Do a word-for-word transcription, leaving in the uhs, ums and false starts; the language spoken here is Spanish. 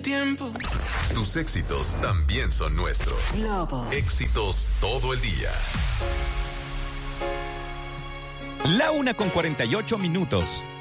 el tiempo. Tus éxitos también son nuestros. Globo. Éxitos todo el día. La una con cuarenta y ocho minutos.